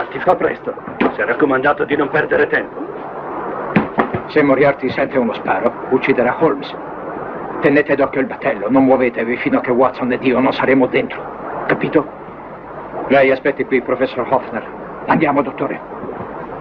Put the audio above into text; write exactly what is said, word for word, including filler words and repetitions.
Moriarty, fa presto. Si è raccomandato di non perdere tempo. Se Moriarty sente uno sparo, ucciderà Holmes. Tenete d'occhio il battello, non muovetevi fino a che Watson ed io non saremo dentro. Capito? Lei aspetti qui, professor Hoffner. Andiamo, dottore.